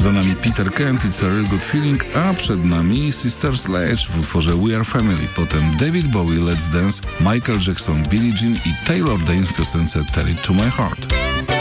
Za nami Peter Kent, It's a Real Good Feeling, a przed nami Sister Sledge w utworze We Are Family. Potem David Bowie, Let's Dance, Michael Jackson, Billie Jean i Taylor Dayne w piosence Tell It To My Heart.